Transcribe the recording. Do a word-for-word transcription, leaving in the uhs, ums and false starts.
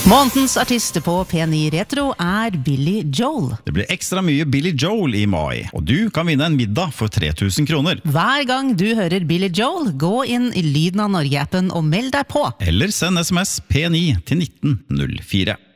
Månedens artist på P ni Retro er Billy Joel. Det blir ekstra mye Billy Joel i mai, og du kan vinne en middag for tre tusen kroner. Hver gang du hører Billy Joel, gå inn i Lyden av Norge-appen og meld deg på. Eller send sms P ni til nitten null fire.